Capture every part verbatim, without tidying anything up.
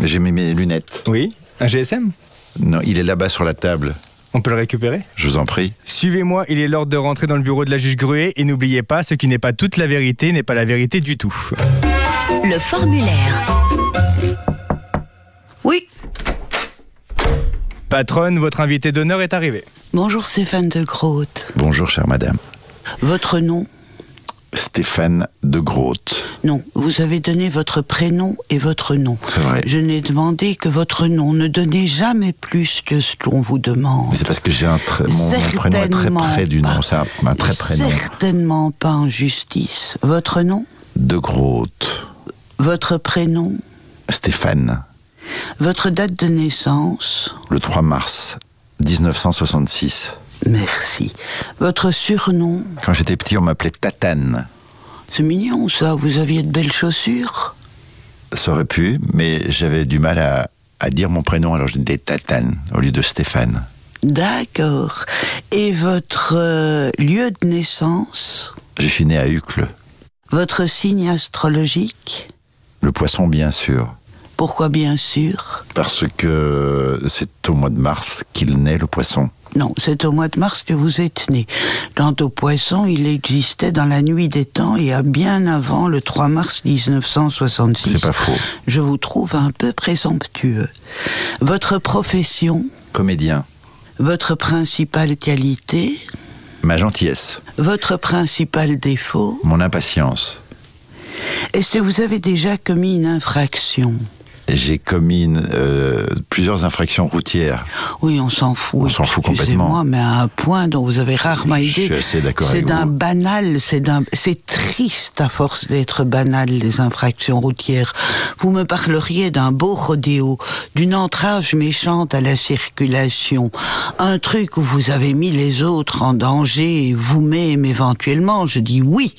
Mais j'ai mis mes lunettes. Oui, un G S M? Non, il est là-bas sur la table. On peut le récupérer? Je vous en prie. Suivez-moi, il est l'heure de rentrer dans le bureau de la juge Gruet et n'oubliez pas, ce qui n'est pas toute la vérité n'est pas la vérité du tout. Le formulaire. Oui. Patronne, votre invité d'honneur est arrivé. Bonjour Stéphane de Groot. Bonjour, chère madame. Votre nom? Stéphane de Groot. Non, vous avez donné votre prénom et votre nom. C'est vrai. Je n'ai demandé que votre nom. Ne donnez jamais plus que ce qu'on vous demande. Mais c'est parce que j'ai un tr... mon, mon prénom est très près du nom. C'est un, un très prénom. Certainement pas en justice. Votre nom? De Groot. Votre prénom? Stéphane. Votre date de naissance? Le trois mars dix-neuf cent soixante-six. Merci. Votre surnom? Quand j'étais petit, on m'appelait Tatane. C'est mignon ça, vous aviez de belles chaussures? Ça aurait pu, mais j'avais du mal à, à dire mon prénom, alors je disais Tatane au lieu de Stéphane. D'accord. Et votre euh, lieu de naissance? Je suis né à Uccle. Votre signe astrologique? Le poisson, bien sûr. Pourquoi bien sûr? Parce que c'est au mois de mars qu'il naît, le poisson. Non, c'est au mois de mars que vous êtes né. Quant au poisson, il existait dans la nuit des temps et à bien avant le trois mars dix-neuf cent soixante-six. C'est pas faux. Je vous trouve un peu présomptueux. Votre profession? Comédien. Votre principale qualité? Ma gentillesse. Votre principal défaut? Mon impatience. Est-ce que vous avez déjà commis une infraction? J'ai commis une, euh, plusieurs infractions routières. Oui, on s'en fout. On s'en fout complètement. Excusez-moi, mais à un point dont vous avez rarement idée. Je suis assez d'accord C'est avec d'un vous. banal, c'est d'un, c'est triste à force d'être banal, les infractions routières. Vous me parleriez d'un beau rodéo, d'une entrave méchante à la circulation, un truc où vous avez mis les autres en danger et vous-même éventuellement. Je dis oui.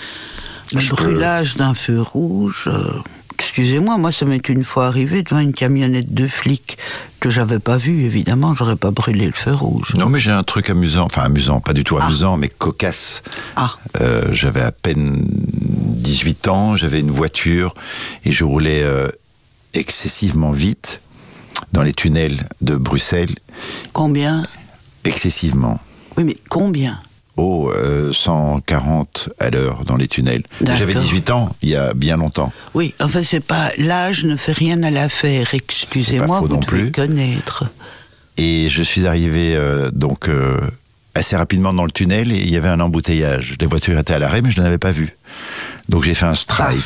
Le Je brûlage peux... d'un feu rouge... Euh... Excusez-moi, moi ça m'est une fois arrivé devant une camionnette de flics que j'avais pas vue, évidemment, j'aurais pas brûlé le feu rouge. Non, mais j'ai un truc amusant, enfin amusant, pas du tout Ah. amusant, mais cocasse. Ah. Euh, j'avais à peine dix-huit ans, j'avais une voiture et je roulais euh, excessivement vite dans les tunnels de Bruxelles. Combien? Excessivement. Oui, mais combien? Oh, euh, cent quarante à l'heure dans les tunnels. D'accord. J'avais dix-huit ans, il y a bien longtemps. Oui, enfin c'est pas... L'âge ne fait rien à l'affaire, excusez-moi, faux vous non devez plus. connaître. Et je suis arrivé euh, donc euh, assez rapidement dans le tunnel et il y avait un embouteillage. Les voitures étaient à l'arrêt, mais je ne l'avais pas vu. Donc j'ai fait un strike.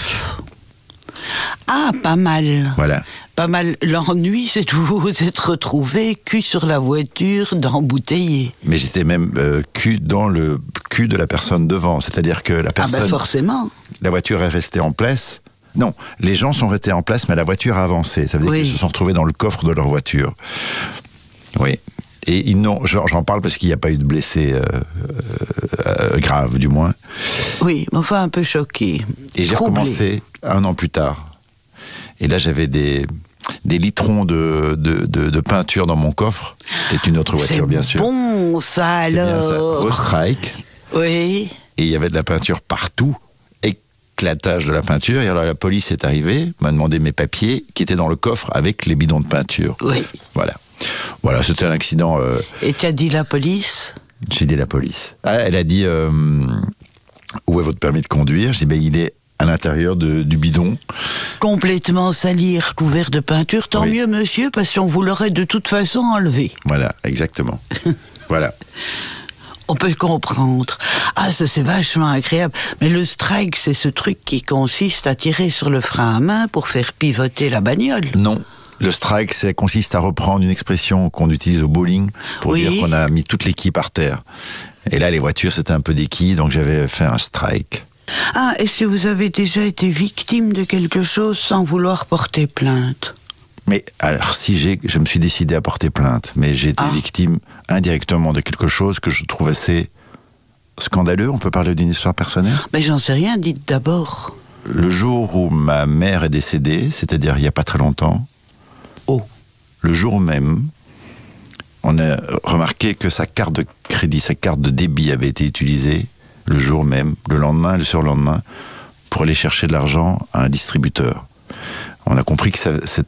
Ah, pas mal. Voilà. Pas mal. L'ennui, c'est de vous vous êtes retrouvé cul sur la voiture d'embouteillé. Mais j'étais même euh, cul dans le cul de la personne devant. C'est-à-dire que la Ah personne... ben forcément. La voiture est restée en place. Non, les gens sont restés en place, mais la voiture a avancé. Ça veut dire Oui. qu'ils se sont retrouvés dans le coffre de leur voiture. Oui. Et ils n'ont, j'en j'en parle parce qu'il n'y a pas eu de blessés euh, euh, graves, du moins. Oui, mais enfin un peu choqué. Et j'ai Troublé. recommencé un an plus tard. Et là, j'avais des, des litrons de, de, de, de peinture dans mon coffre. C'était une autre voiture, bien sûr. C'est bon, ça C'est bien ça. alors. Au strike. Oui. Et il y avait de la peinture partout. Éclatage de la peinture. Et alors la police est arrivée, m'a demandé mes papiers qui étaient dans le coffre avec les bidons de peinture. Oui. Voilà. Voilà, c'était un accident. Euh, Et qu'a dit la police? J'ai dit la police. Ah, elle a dit euh, où est votre permis de conduire? J'ai dit ben, il est à l'intérieur de, du bidon. Complètement sali, recouvert de peinture. Tant Oui. mieux, monsieur, parce qu'on vous l'aurait de toute façon enlevé. Voilà, exactement. Voilà. On peut comprendre. Ah, ça c'est vachement agréable. Mais le strike, c'est ce truc qui consiste à tirer sur le frein à main pour faire pivoter la bagnole. Non. Le strike, ça consiste à reprendre une expression qu'on utilise au bowling pour Oui. dire qu'on a mis toutes les quilles par terre. Et là, les voitures, c'était un peu des quilles, donc j'avais fait un strike. Ah, est-ce que vous avez déjà été victime de quelque chose sans vouloir porter plainte? Mais alors, si j'ai, je me suis décidé à porter plainte, mais j'ai été Ah. victime indirectement de quelque chose que je trouve assez scandaleux. On peut parler d'une histoire personnelle? Mais j'en sais rien, dites d'abord. Le jour où ma mère est décédée, c'est-à-dire il n'y a pas très longtemps, Oh. le jour même, on a remarqué que sa carte de crédit, sa carte de débit avait été utilisée le jour même, le lendemain, le surlendemain, pour aller chercher de l'argent à un distributeur. On a compris que ça,